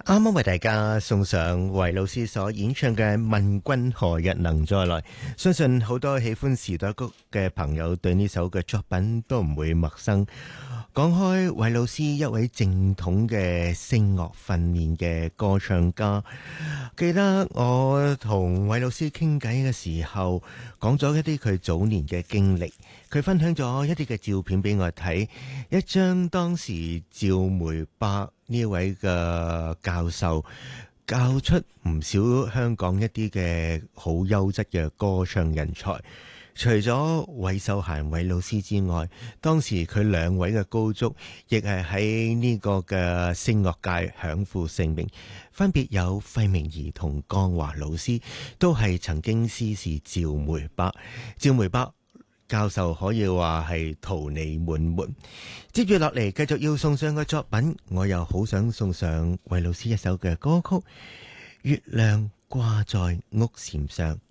啱啱為大家送上韋老師所演唱嘅《問君何日能再來》，相信好多喜歡時代曲嘅朋友對呢首嘅作品都唔會陌生。講開韋老師一位正統嘅聲樂訓練嘅歌唱家，記得我同韋老師傾偈嘅時候，講咗一啲佢早年嘅經歷，佢分享咗一啲嘅照片俾我睇，一張當時趙梅伯呢位嘅教授教出唔少香港一啲嘅好優質嘅歌唱人才。除咗韋秀嫻韋老師之外，當時佢兩位嘅高足亦係喺呢個嘅聲樂界享負盛名，分別有費明儀同江華老師，都係曾經師事趙梅伯。趙梅伯教授可以話係桃李滿門。接住落嚟繼續要送上嘅作品，我又好想送上韋老師一首嘅歌曲《月亮掛在屋檐上》。